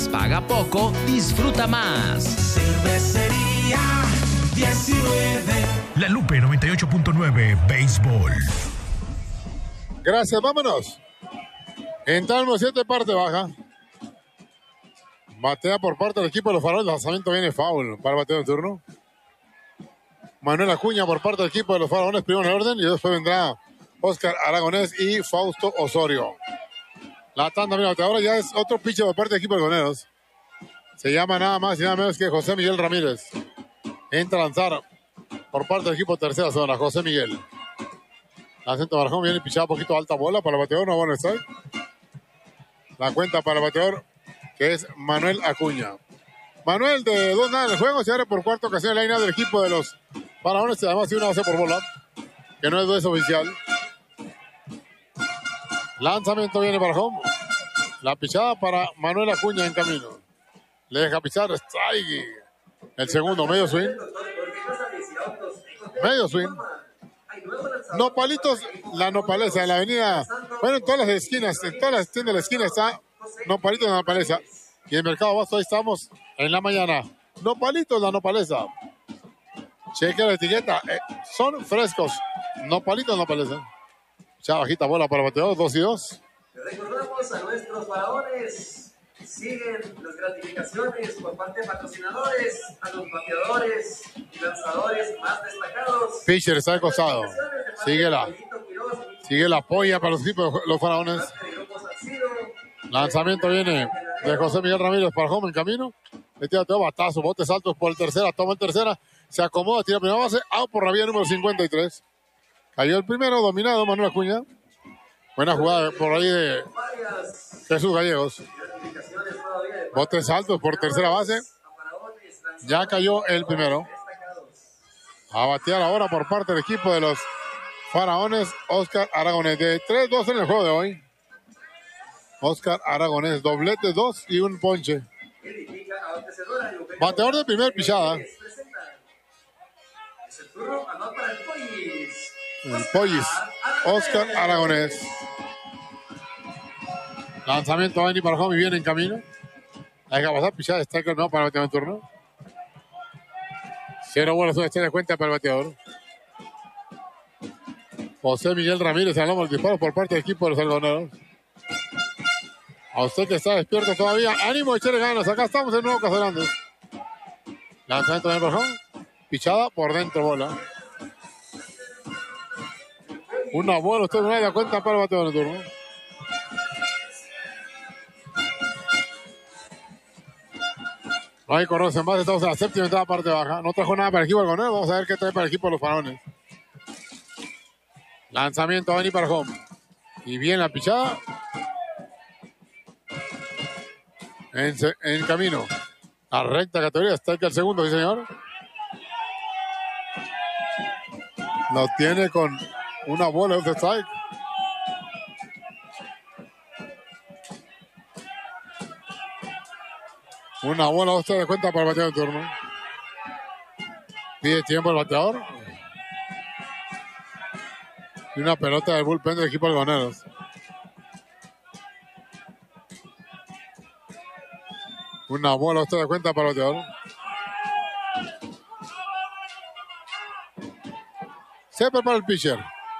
más, paga poco, disfruta más. Cervecería 19. La Lupe 98.9 Béisbol. Gracias, vámonos. Entramos 7 parte baja. Batea por parte del equipo de los Farones. Lanzamiento viene foul para el bateo de turno. Manuel Acuña por parte del equipo de los Faraones, primero en el orden, y después vendrá Oscar Aragonés y Fausto Osorio. La tanda, mira, ahora ya es otro pitcher por parte del equipo de Goneros. Se llama nada más y nada menos que José Miguel Ramírez. Entra a lanzar por parte del equipo de tercera zona, José Miguel. La centro Barjón viene pichada un poquito alta bola para el bateador, una buena strike. La cuenta para el bateador, que es Manuel Acuña. Manuel, de 2-0 en el juego, se abre por cuarta ocasión el line del equipo de los Faraones, y además tiene una base por bola, que no es oficial. Lanzamiento viene para home. La pichada para Manuel Acuña en camino. Le deja pichar, strike. El segundo, medio swing. Medio swing. Nopalitos, la Nopaleza, en la avenida. Bueno, en todas las esquinas, en todas las tiendas de la esquina está Nopalitos, la Nopaleza. Y en el Mercado Abasto ahí estamos en la mañana. Nopalitos, la Nopaleza. Cheque la etiqueta. Son frescos. Nopalitos, Nopaleza. Ya bajita bola para el bateador, 2-2. Recordamos a nuestros Faraones. Siguen las gratificaciones por parte de patrocinadores, a los bateadores y lanzadores más destacados. Pitcher está al costado. Sigue la polla para los equipos de los Faraones. Lanzamiento viene de José Miguel Ramírez para home en camino. Le tira todo batazo, botes altos por el tercera, toma en tercera, se acomoda, tira primera base, out por la vía número 53. Cayó el primero, dominado Manuel Acuña. Buena jugada por ahí de Jesús Gallegos. Botes altos por tercera base. Ya cayó el primero. A batear ahora por parte del equipo de los Faraones, Oscar Aragonés. De 3-2 en el juego de hoy. Oscar Aragonés, doblete, 2 y un ponche. Bateador de primer pichada. El Pollis, Oscar Aragonés. Lanzamiento va a venir para home y viene en camino. Hay que pasar pichada, está el no para el bateador en turno. 0 bolas, una estrella de cuenta para el bateador. José Miguel Ramírez al lomo del disparo por parte del equipo de los algodoneros. A usted que está despierto todavía, ánimo, echarle ganas. Acá estamos en Nuevo Casalandes. Lanzamiento de Barjón. Pichada por dentro, bola. Una bola, usted no da cuenta para el bateador en turno. No hay correos en base, estamos en la séptima entrada, parte baja. No trajo nada para el equipo del Gonero. Vamos a ver qué trae para el equipo de los Faraones. Lanzamiento va a venir para home. Y bien la pichada. En camino. La recta categoría. Está aquí el segundo, sí señor. Lo tiene con una bola de strike. Una bola usted de cuenta para el bateador de turno. Pide tiempo el bateador. Y una pelota del bullpen del equipo algodoneros. Una bola usted de cuenta para el bateador. Se prepara el pitcher.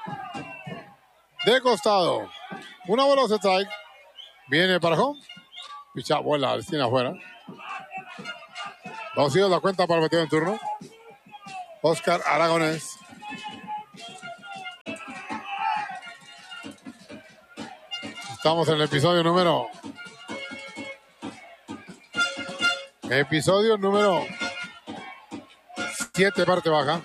De costado. Una bola de strike. Viene para home. Picha bola, tiene afuera. 2-2 la cuenta para el bateador en turno. Oscar Aragonés. Estamos en el episodio número 7, parte baja.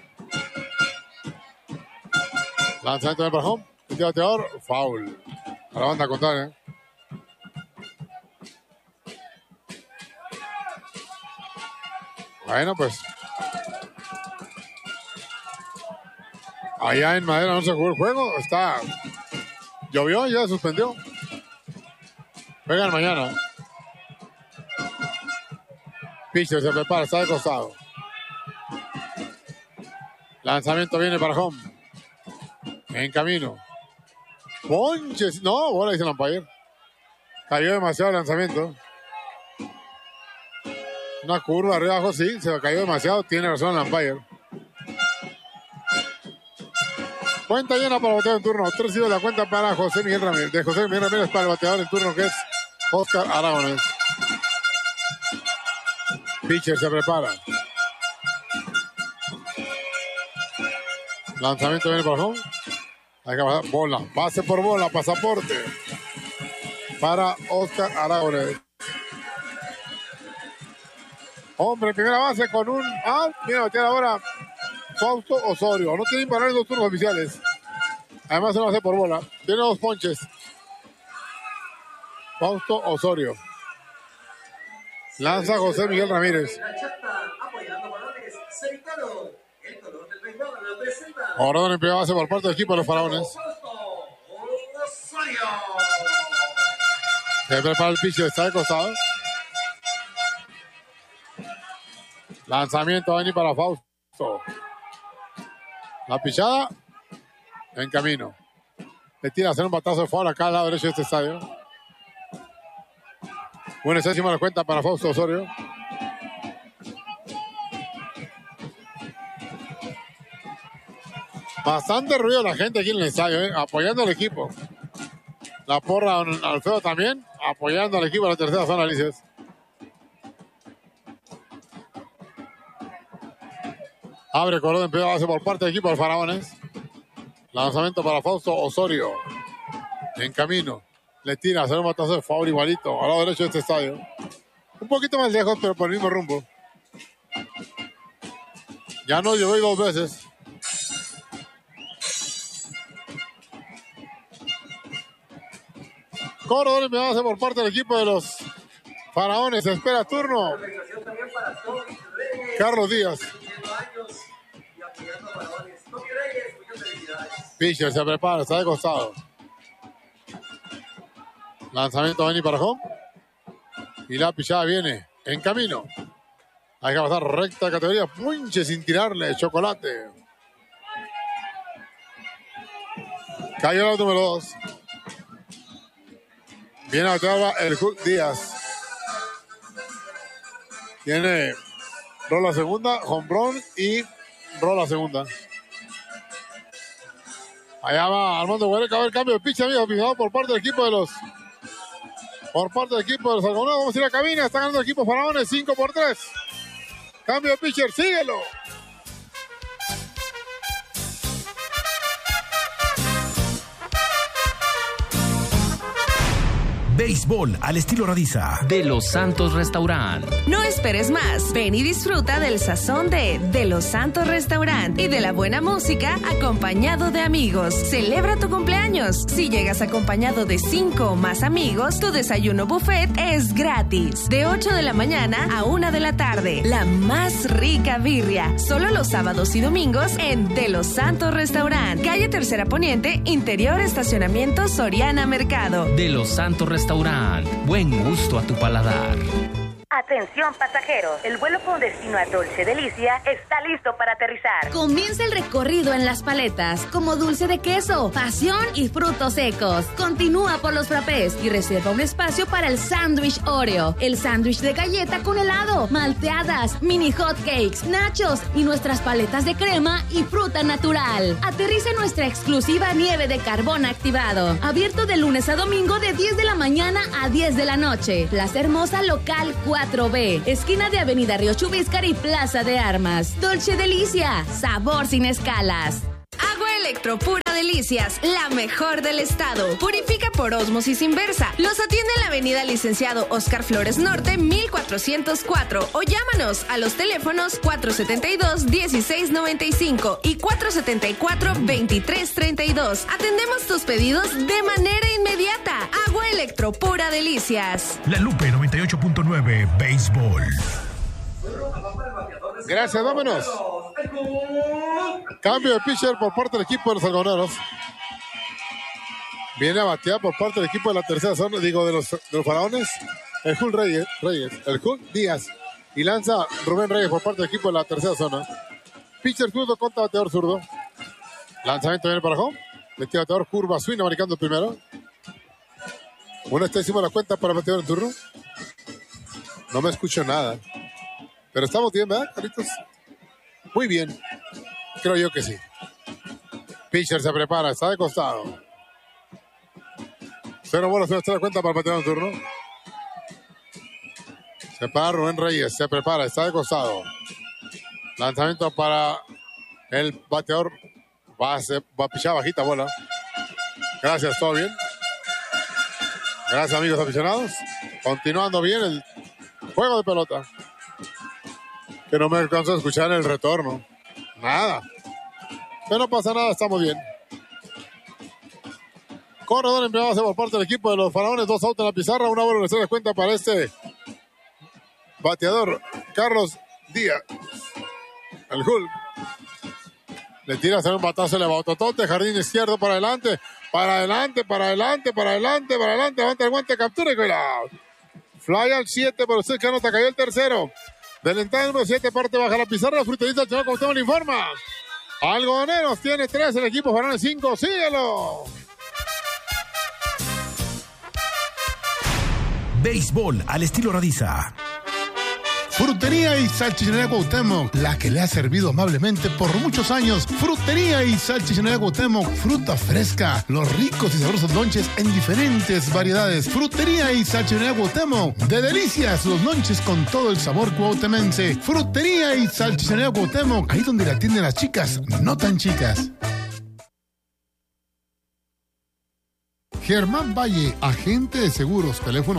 Lanzamiento del barjón. El bateador, foul. A la banda contraria. Bueno, pues. Allá en Madera no se jugó el juego. Llovió, ya suspendió. Juegan mañana. Pitcher se prepara, está de costado. Lanzamiento viene para home. En camino. Ponches. No, bola dice el umpire. Cayó demasiado el lanzamiento. Una curva arriba abajo, sí, se cayó demasiado. Tiene razón el umpire. Cuenta llena para el bateador en turno. 3 de la cuenta para José Miguel Ramírez. De José Miguel Ramírez para el bateador en turno, que es Oscar Aragonés. Pitcher se prepara. Lanzamiento viene para home. Hay que pasar bola. Pase por bola. Pasaporte para Oscar Aragonés. Hombre, primera base con un out. Viene a batear ahora Fausto Osorio. No tiene imparable en 2 turnos oficiales. Además se lo hace por bola. Tiene 2 ponches. Fausto Osorio. Lanza José Miguel Ramírez. Orden en primera base por parte del equipo de los Faraones. Se prepara el pitcher, está de costado. Lanzamiento va a venir para Fausto. La pichada en camino. Le tira a hacer un batazo de foul acá al lado derecho de este estadio. Buena décima la cuenta para Fausto Osorio. Bastante ruido la gente aquí en el estadio, apoyando al equipo. La porra Alfredo también, apoyando al equipo de la tercera zona, Alices. Abre color de empleo base por parte del equipo de los Faraones. Lanzamiento para Fausto Osorio. En camino. Le tira a hacer un batazo de foul igualito al lado derecho de este estadio. Un poquito más lejos, pero por el mismo rumbo. Ya no llegó 2 veces. Coro de base por parte del equipo de los Faraones. Espera turno. Carlos Díaz. Pitcher se prepara, está de costado. Lanzamiento Benny para home. Y la pichada viene en camino. Hay que pasar recta categoría. Punche sin tirarle. Chocolate. Cayó la número 2. Viene a batear el Hulk Díaz. Tiene rola segunda, home run y rola segunda. Allá va Armando Huereca, a ver cambio de pitch, amigos, fijado por parte del equipo de los algodoneros. Vamos a ir a cabina, está ganando el equipo Faraones 5-3. Cambio de pitcher, síguelo. Béisbol al estilo Radiza. De Los Santos Restaurant. No esperes más. Ven y disfruta del sazón de Los Santos Restaurant y de la buena música acompañado de amigos. Celebra tu cumpleaños. Si llegas acompañado de 5 o más amigos, tu desayuno buffet es gratis. De 8 de la mañana a 1 de la tarde. La más rica birria. Solo los sábados y domingos en De Los Santos Restaurant. Calle Tercera Poniente, interior estacionamiento Soriana Mercado. De Los Santos Restaurant. Buen gusto a tu paladar. Atención pasajeros, el vuelo con destino a Dolce Delicia está listo para aterrizar. Comienza el recorrido en las paletas, como dulce de queso, pasión y frutos secos. Continúa por los frappés y reserva un espacio para el sándwich Oreo, el sándwich de galleta con helado, malteadas, mini hot cakes, nachos y nuestras paletas de crema y fruta natural. Aterriza en nuestra exclusiva nieve de carbón activado, abierto de lunes a domingo de 10 de la mañana a 10 de la noche. Plaza Hermosa Local 4B, esquina de Avenida Río Chubíscar y Plaza de Armas. Dolce Delicia, sabor sin escalas. Agua Electro Pura Delicias, la mejor del estado. Purifica por ósmosis inversa. Los atiende en la avenida Licenciado Oscar Flores Norte, 1404. O llámanos a los teléfonos 472-1695 y 474-2332. Atendemos tus pedidos de manera inmediata. Agua Electro Pura Delicias. La Lupe 98.9 Béisbol. Gracias, vámonos. Cambio de pitcher por parte del equipo de los algodoneros. Viene a batear por parte del equipo de la tercera zona, de los Faraones, el Hulk el Hulk Díaz. Y lanza Rubén Reyes por parte del equipo de la tercera zona. Pitcher zurdo contra bateador zurdo. Lanzamiento viene para home. Le tira bateador curva swing, marcando el primero. Una décima la cuenta para el bateador en turno. No me escucho nada. Pero estamos bien, ¿verdad, Carlitos? Muy bien. Creo yo que sí. Pitcher se prepara, está de costado. 0 bolas, 0 de cuenta para el bateador en turno. Se para Rubén Reyes, se prepara, está de costado. Lanzamiento para el bateador. Va a pichar bajita bola. Gracias, todo bien. Gracias, amigos aficionados. Continuando bien el juego de pelota. Que no me alcanzo a escuchar el retorno. Nada. Pero no pasa nada, estamos bien. Corredor empleado por parte del equipo de los Faraones. 2 outs en la pizarra. Una bola de cuenta para este bateador, Carlos Díaz. El Hulk. Le tira a hacer un batazo, le va a jardín izquierdo para adelante. Para adelante. Levanta el guante, captura y out. Fly al 7, pero usted que anota, cayó el tercero. Del entrada número 7, parte baja la pizarra. Fruterista el señor Cuauhtémoc le informa. Algodoneros tiene 3, el equipo Faraones 5. Síguelo. Béisbol al estilo Radiza. Frutería y Salchichonería Cuauhtémoc, la que le ha servido amablemente por muchos años. Frutería y Salchichonería Cuauhtémoc, fruta fresca, los ricos y sabrosos lonches en diferentes variedades. Frutería y Salchichonería Cuauhtémoc, de delicias los lonches con todo el sabor cuauhtemense. Frutería y Salchichonería Cuauhtémoc, ahí donde la atienden las chicas, no tan chicas. Germán Valle, agente de seguros, teléfono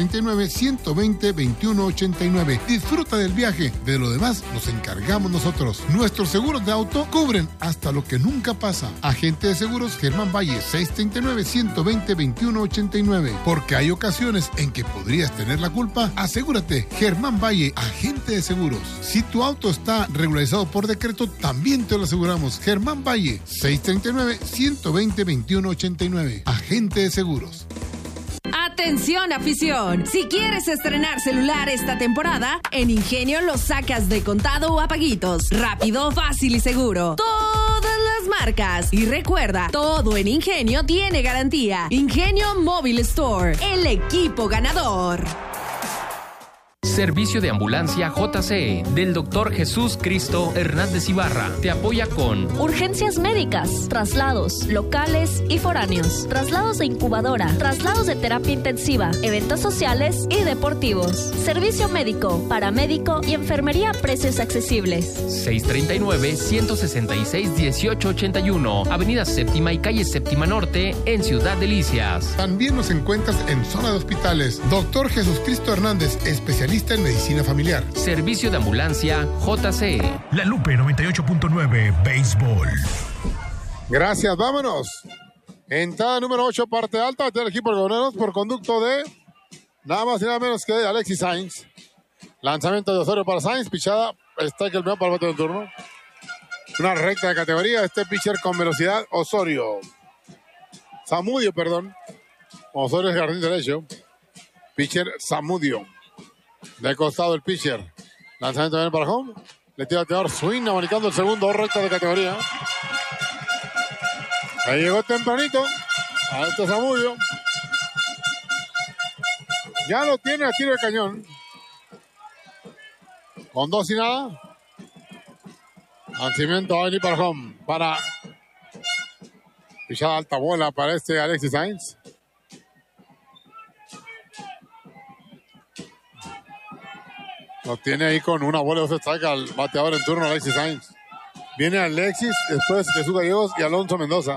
639-120-2189. Disfruta del viaje, de lo demás nos encargamos nosotros. Nuestros seguros de auto cubren hasta lo que nunca pasa. Agente de seguros Germán Valle, 639-120-2189. Porque hay ocasiones en que podrías tener la culpa, asegúrate. Germán Valle, agente de seguros. Si tu auto está regularizado por decreto, también te lo aseguramos. Germán Valle, 639-120-2189. Agente de seguros. Atención, afición. Si quieres estrenar celular esta temporada, en Ingenio lo sacas de contado o a paguitos. Rápido, fácil y seguro. Todas las marcas. Y recuerda, todo en Ingenio tiene garantía. Ingenio Mobile Store, el equipo ganador. Servicio de Ambulancia JC del Dr. Jesús Cristo Hernández Ibarra. Te apoya con urgencias médicas, traslados locales y foráneos, traslados de incubadora, traslados de terapia intensiva, eventos sociales y deportivos, servicio médico, paramédico y enfermería a precios accesibles. 639-166-1881, Avenida Séptima y Calle Séptima Norte, en Ciudad Delicias. También nos encuentras en zona de hospitales. Dr. Jesús Cristo Hernández, especialista en medicina familiar. Servicio de Ambulancia JC. La Lupe 98.9 Béisbol. Gracias, vámonos. Entrada número 8, parte alta del equipo de Algodoneros por conducto de nada más y nada menos que de Alexis Sainz. Lanzamiento de Osorio para Sainz, pichada, está que el medio para el bateo del turno. Una recta de categoría, este pitcher con velocidad, Osorio. Osorio es jardín derecho. Pitcher Zamudio. De costado el pitcher. Lanzamiento viene para home. Le tira a bateador, swing, abanicando el segundo, recta de categoría. Ahí llegó tempranito. A este Zamudio. Ya lo tiene a tiro de cañón. Con 2 y nada. Lanzamiento va a venir para home. Para pichada alta bola para este Alexis Sainz. Lo tiene ahí con una bola de strike al bateador en turno, Alexis Sainz. Viene Alexis, después Jesús Gallegos y Alonso Mendoza.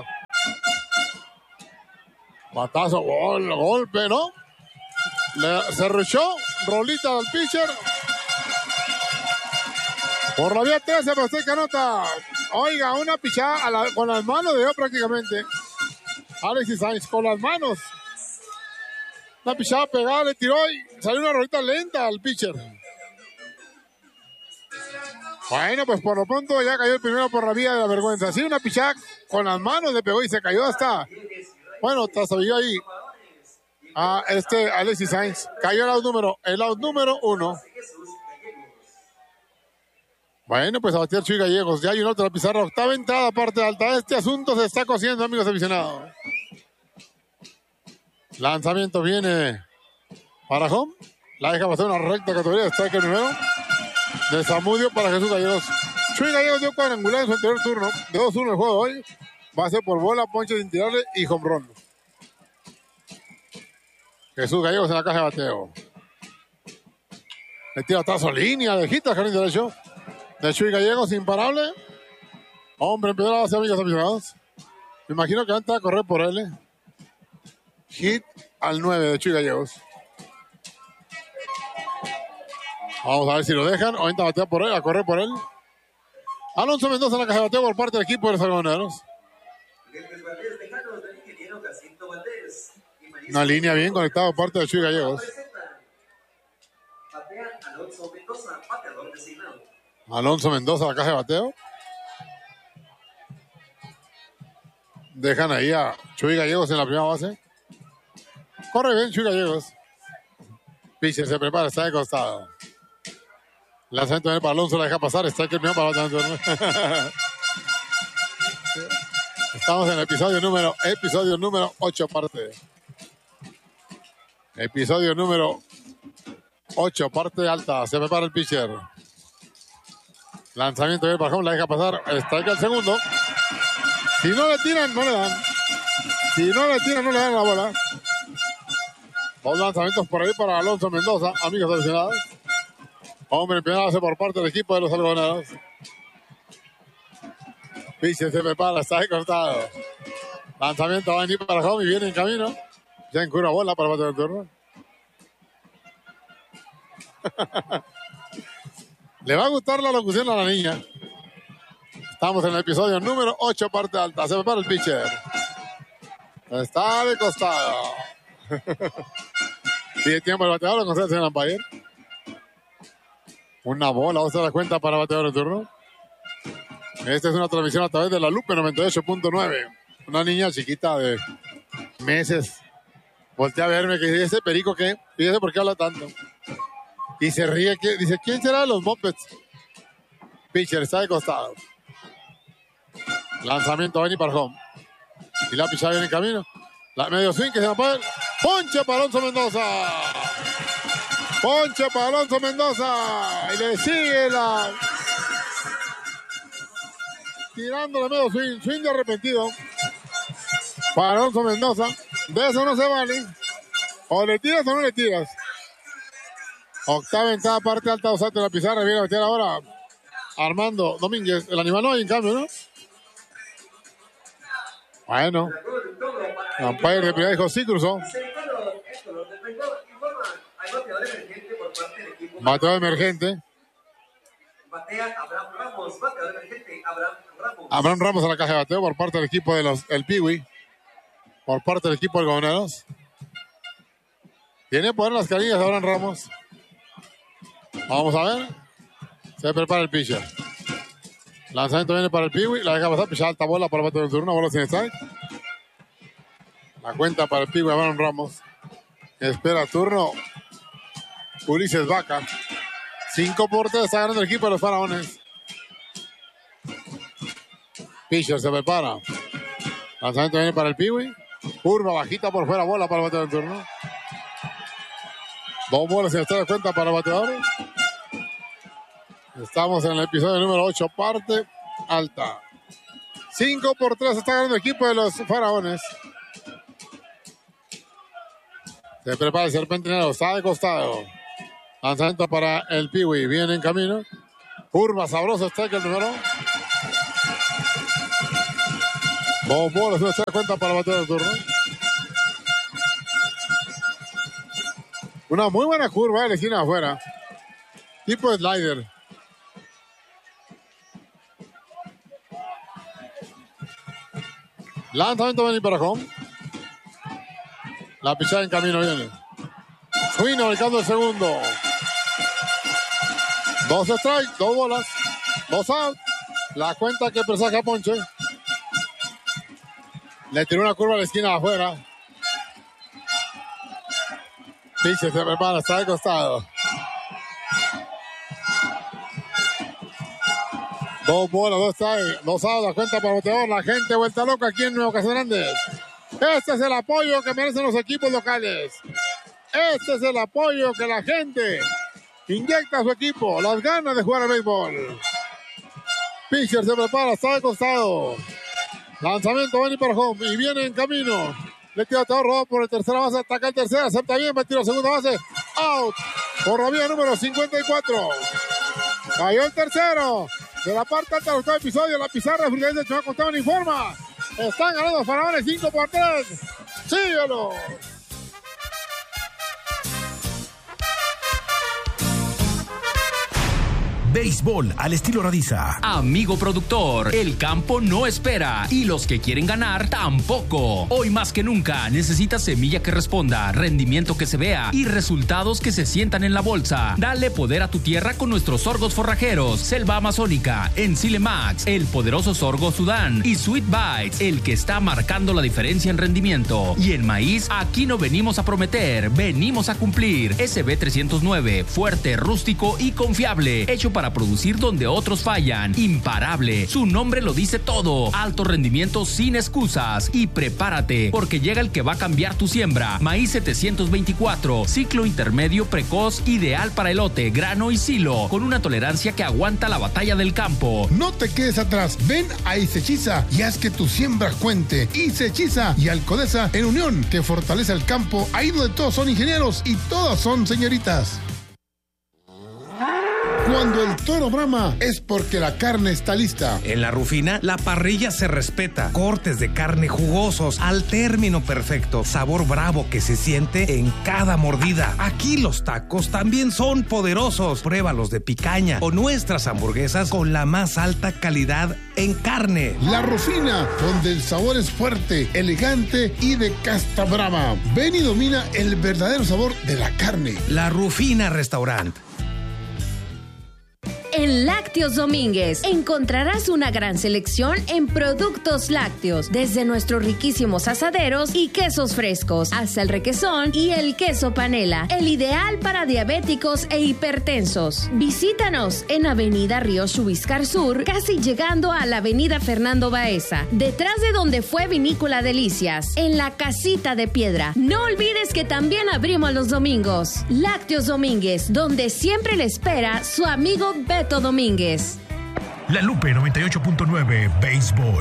Batazo, golpe, ¿no? Se rushó, rolita al pitcher. Por la vía 13, pero usted que anota. Oiga, una pichada con las manos de prácticamente. Alexis Sainz con las manos. Una pichada pegada, le tiró y salió una rolita lenta al pitcher. Bueno, pues por lo pronto ya cayó el primero por la vía de la vergüenza. Sí, una pichada con las manos le pegó y se cayó hasta... Bueno, trastabilló ahí a Alexis Sainz. Cayó el out número 1. Bueno, pues a batear Chuy Gallegos. Ya hay un otro de la pizarra. Octava entrada, parte alta. Este asunto se está cociendo, amigos aficionados. Lanzamiento viene para home. La deja pasar una recta categoría. Strike el primero. de Zamudio para Jesús Gallegos. Chuy Gallegos dio cuadrangular en su anterior turno. De 2-1 el juego de hoy. Va a ser por bola, ponche sin tirarle y home run. Jesús Gallegos en la caja de bateo. Le tira atrás línea, dejita, jardín derecho. De Chuy Gallegos, imparable. Hombre, en primera base, amigos aficionados. Me imagino que van a correr por él. Hit al 9 de Chuy Gallegos. Vamos a ver si lo dejan o entra a batear por él, a correr por él. Alonso Mendoza en la caja de bateo por parte del equipo de los algodoneros. Una línea bien conectada por parte de Chuy Gallegos. Alonso Mendoza, bateador designado. Alonso Mendoza en la caja de bateo. Dejan ahí a Chuy Gallegos en la primera base. Corre bien Chuy Gallegos. Pitcher se prepara, está de costado. Lanzamiento viene para Alonso, la deja pasar. Está aquí el primero para el otro. Estamos en el episodio número 8 parte. Episodio número 8, parte alta. Se prepara el pitcher. Lanzamiento viene para home, la deja pasar. Está aquí el segundo. Si no le tiran, no le dan. Si no le tiran, no le dan la bola. Dos lanzamientos por ahí para Alonso Mendoza, amigos aficionados. Hombre, en primera base por parte del equipo de los algodoneros. Pitcher se prepara, está ahí cortado. Lanzamiento va a venir para home y viene en camino. Ya en cura bola para bater el turno. Le va a gustar la locución a la niña. Estamos en el episodio número 8, parte alta. Se prepara el pitcher. Está de costado. Sigue tiempo el bateador, lo consigue el señor umpire. Una bola, vamos a dar cuenta para bateador de turno. Esta es una transmisión a través de la Lupe 98.9. Una niña chiquita de meses voltea a verme que dice, ese perico que, fíjese por qué habla tanto. Y se ríe, que dice, ¿quién será de los Muppets? Pitcher está de costado. Lanzamiento va a venir para home. Y la pichada viene en camino. La medio swing que se va a poner. Ponche para Alonso Mendoza. Ponche para Alonso Mendoza. Y le sigue la... tirando la medio swing. Swing de arrepentido. Para Alonso Mendoza. De eso no se vale. O le tiras o no le tiras. Octava entrada, parte alta, Osate en la pizarra. Viene a meter ahora Armando Domínguez. El animal no hay en cambio, ¿no? Bueno. Umpire de primera dijo, sí cruzó. Bateador emergente. Batea Abraham Ramos. Bateador emergente Abraham Ramos. Abraham Ramos a la caja de bateo por parte del equipo de los el Piwi. Por parte del equipo de algodoneros. Tiene poder las carillas Abraham Ramos. Vamos a ver. Se prepara el pitcher. Lanzamiento viene para el Piwi. La deja pasar. Pichada alta bola para el bateador del turno. Bola sin strike. La cuenta para el Piwi Abraham Ramos. Espera turno. Ulises Vaca. 5-3 está ganando el equipo de los Faraones. Pitcher se prepara. Lanzamiento viene para el Piwi. Curva bajita por fuera, bola para el bateador del turno. Dos bolas sin estar de cuenta para el bateador. Estamos en el episodio número 8, parte alta. 5-3 está ganando el equipo de los Faraones. Se prepara el serpentinero, está de costado. Lanzamiento para el Piwi, viene en camino. Curva sabrosa, está que el número. Dos bolas, no se da cuenta para bater el turno. Una muy buena curva de la esquina afuera. Tipo de slider. Lanzamiento viene para home. La pichada en camino viene. Swing marcando el segundo. 2 strikes, 2 bolas, 2 out. La cuenta que presagia Ponche. Le tiró una curva a la esquina de afuera. Pitcher se prepara, está de costado. 2 bolas, 2 strikes, 2 out. La cuenta para el bateador. La gente vuelta loca aquí en Nuevo Casagrande. Este es el apoyo que merecen los equipos locales. Este es el apoyo que la gente inyecta a su equipo las ganas de jugar al béisbol. Pitcher se prepara, está de costado. Lanzamiento, Benny para home y viene en camino. Le tira todo robado por el tercera base, ataca el tercera, acepta bien, va a tirar segunda base. Out por la vía número 54. Cayó el tercero. De la parte alta del octavo episodio, la pizarra de de Chihuahua Esteban informa. Están ganando los Faraones 5-3. ¡Síguelo! Béisbol al estilo Radiza. Amigo productor, el campo no espera y los que quieren ganar tampoco. Hoy más que nunca necesitas semilla que responda, rendimiento que se vea y resultados que se sientan en la bolsa. Dale poder a tu tierra con nuestros sorgos forrajeros, Selva Amazónica, Enzile Max, el poderoso sorgo Sudán y Sweet Bites, el que está marcando la diferencia en rendimiento. Y en maíz, aquí no venimos a prometer, venimos a cumplir. SB 309, fuerte, rústico y confiable, hecho para producir donde otros fallan. Imparable, su nombre lo dice todo. Alto rendimiento sin excusas. Y prepárate, porque llega el que va a cambiar tu siembra. Maíz 724, ciclo intermedio precoz, ideal para elote, grano y silo, con una tolerancia que aguanta la batalla del campo. No te quedes atrás, ven a Isechiza y haz que tu siembra cuente. Isechiza y Alcodesa en unión, que fortalece el campo, ahí donde todos son ingenieros y todas son señoritas. Cuando el toro brama es porque la carne está lista. En La Rufina, la parrilla se respeta. Cortes de carne jugosos al término perfecto. Sabor bravo que se siente en cada mordida. Aquí los tacos también son poderosos. Pruébalos de picaña o nuestras hamburguesas con la más alta calidad en carne. La Rufina, donde el sabor es fuerte, elegante y de casta brava. Ven y domina el verdadero sabor de la carne. La Rufina Restaurant. En Lácteos Domínguez encontrarás una gran selección en productos lácteos, desde nuestros riquísimos asaderos y quesos frescos, hasta el requesón y el queso panela, el ideal para diabéticos e hipertensos. Visítanos en Avenida Río Chubiscar Sur, casi llegando a la Avenida Fernando Baeza, detrás de donde fue Vinícola Delicias, en la Casita de Piedra. No olvides que también abrimos los domingos. Lácteos Domínguez, donde siempre le espera su amigo Beto Domínguez. La Lupe 98.9 Béisbol.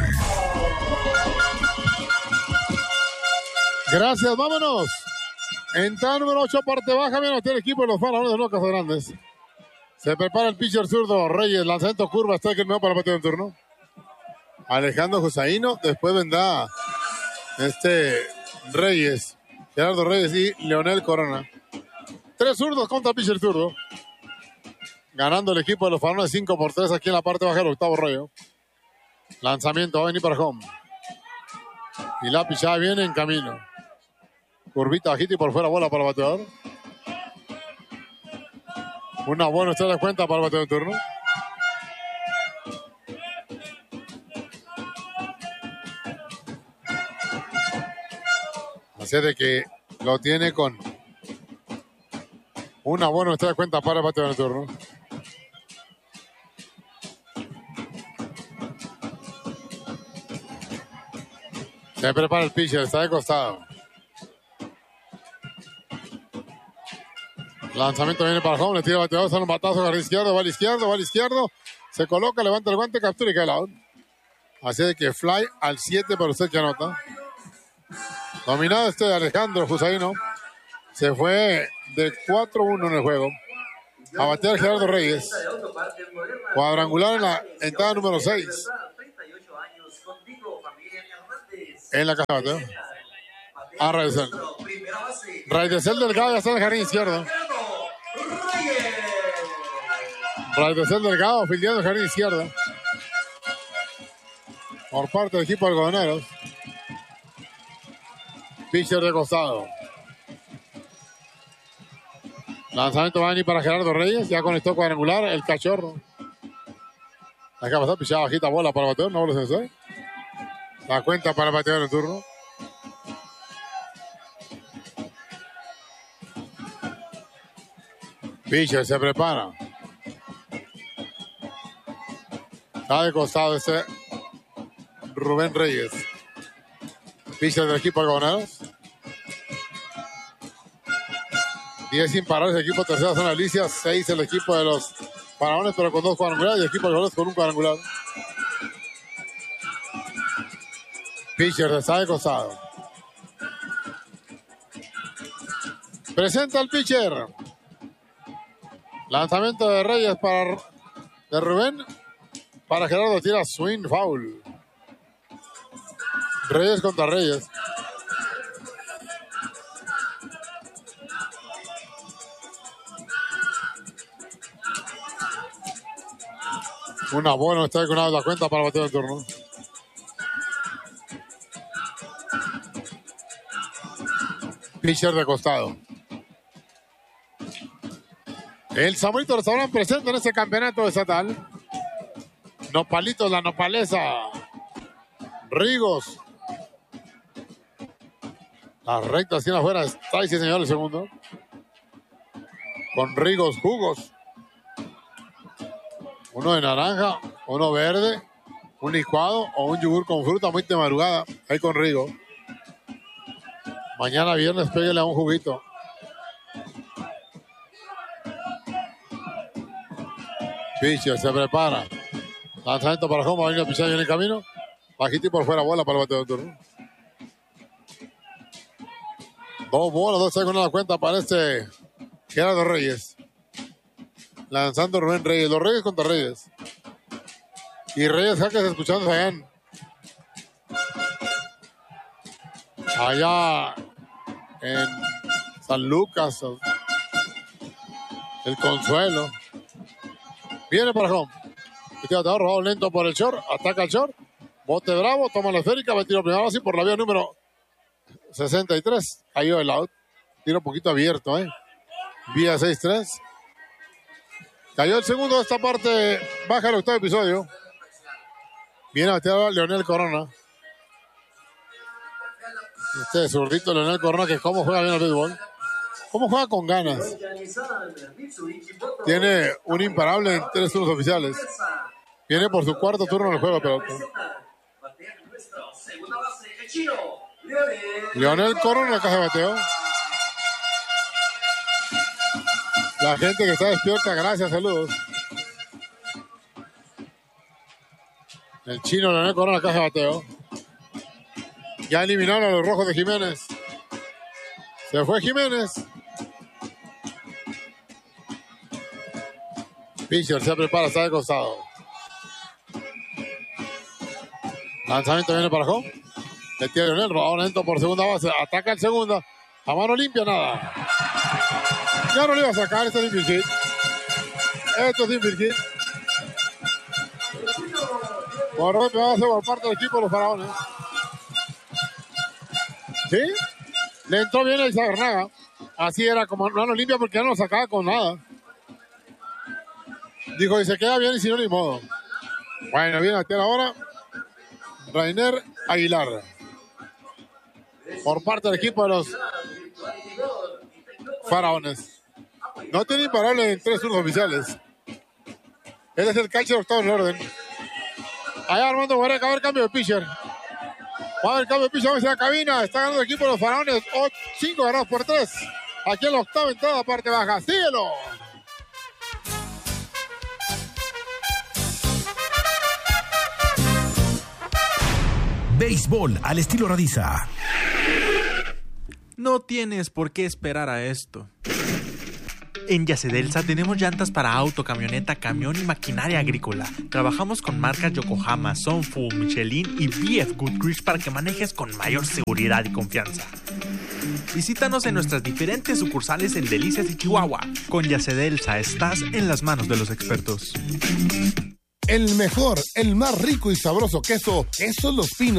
Gracias, vámonos. Entrada número 8, parte baja, bien, tiene el equipo de los Faraones de Locas Grandes. Se prepara el pitcher zurdo, Reyes, lanzamiento curva, está el nuevo para el bateo en turno. Alejandro Josaino, después vendrá Reyes, Gerardo Reyes y Leonel Corona. 3 zurdos contra el pitcher zurdo. Ganando el equipo de los Faraones 5-3 aquí en la parte baja del octavo rollo. Lanzamiento, va a venir para home. Y la pichada viene en camino. Curvita bajita y por fuera bola para el bateador. Una buena usted de cuenta para el bateador de turno. Así de que lo tiene con una buena usted de cuenta para el bateador de turno. Se prepara el pitcher, está de costado. Lanzamiento viene para home, le tira el bateador, sale un batazo, va al izquierdo. Se coloca, levanta el guante, captura y cae el out. Así de que fly al 7 para usted que anota. Dominado Alejandro Josaino. Se fue de 4-1 en el juego. A batear Gerardo Reyes. Cuadrangular en la entrada número 6. En la casa de bateo. A Raidesel. Raidesel Delgado ya está en el jardín izquierdo. Raidesel Delgado fildeando el jardín izquierdo. Por parte del equipo de Algodoneros. Pitcher de costado. Lanzamiento va a venir para Gerardo Reyes. Ya conectó cuadrangular el cachorro. Acá pasar, pichada bajita, bola para el bateador, no bola sensor. La cuenta para el bateador en turno. Pitcher se prepara. Está de costado Rubén Reyes. Pitcher del equipo de Algodoneros. 10 imparables el equipo de tercera zona Alicia, 6 el equipo de los Faraones, pero con 2 cuadrangulares, y el equipo de los con un cuadrangular. Pitcher de está de costado. Presenta el pitcher. Lanzamiento de Reyes de Rubén. Para Gerardo, tira swing foul. Reyes contra Reyes. Una buena está con la cuenta para bater el turno. Pitcher de costado. El Samuelito Restaurant presente en este campeonato estatal. Nopalitos, la nopalesa. Rigos. La recta hacia afuera está, sí señor, el segundo. Con Rigos jugos. Uno de naranja, uno verde, un licuado o un yogur con fruta muy de madrugada. Ahí con Rigo. Mañana viernes pégale a un juguito. Pitcher se prepara. Lanzamiento para home, va a venir a pichar en el camino. Bajito y por fuera, bola para el bateo de turno. 2 bolas, 2 segundos a la cuenta para este Gerardo Reyes. Lanzando Rubén Reyes. Los Reyes contra Reyes. Y Reyes Jaques escuchando allá en San Lucas. El Consuelo. Viene para home. Este bateador robado lento por el short. Ataca el short. Bote bravo. Toma la esférica. Va a tiro primero así por la vía número 63. Cayó el out. Tiro un poquito abierto, Vía 6-3. Cayó el segundo de esta parte. Baja el octavo episodio. Viene a batear Leonel Corona. Este zurdito Leonel Corona, que cómo juega bien el béisbol. Cómo juega con ganas. Tiene un imparable en 3 turnos oficiales. Viene por su 4º turno en el juego, pero Leonel Corona en la caja de bateo. La gente que está despierta, gracias, saludos. El chino Leonel Corona en la caja de bateo. Ya eliminaron a los rojos de Jiménez. Se fue Jiménez. Pitcher se prepara, está de costado. Lanzamiento viene para home. Le tira Leonel, robado lento por segunda base. Ataca el segunda. A mano limpia, nada. Ya no le iba a sacar, esto es infield hit. Esto es infield hit. Correcto, va a ser por parte del equipo de los Faraones. ¿Sí? Le entró bien a Izagnaga. Así era como mano limpia porque ya no lo sacaba con nada. Dijo, y se queda bien y si no, ni modo. Bueno, viene a batear ahora Rainer Aguilar. Por parte del equipo de los Faraones. No tiene imparable en 3 turnos oficiales. Él es el catcher octavo en el orden. Allá Armando Guerrero, va a haber cambio de pitcher. Va a haber cambio de pitcher, vamos a la cabina. Está ganando el equipo de los Faraones. 5 ganados por 3. Aquí en la octava entrada, parte baja. ¡Síguelo! Béisbol al estilo Radiza. No tienes por qué esperar a esto. En Yacedelsa tenemos llantas para auto, camioneta, camión y maquinaria agrícola. Trabajamos con marcas Yokohama, Sunfu, Michelin y BF Goodrich para que manejes con mayor seguridad y confianza. Visítanos en nuestras diferentes sucursales en Delicias y Chihuahua. Con Yacedelsa estás en las manos de los expertos. El mejor, el más rico y sabroso queso, Quesos Los Pinos.